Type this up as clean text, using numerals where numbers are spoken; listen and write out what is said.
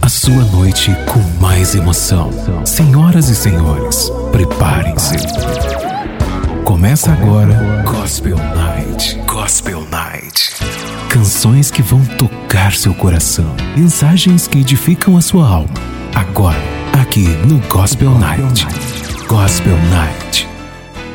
a sua noite com mais emoção. Senhoras e senhores, preparem-se. Começa agora Gospel Night. Gospel Night. Canções que vão tocar seu coração. Mensagens que edificam a sua alma. Agora, aqui no Gospel Night. Gospel Night.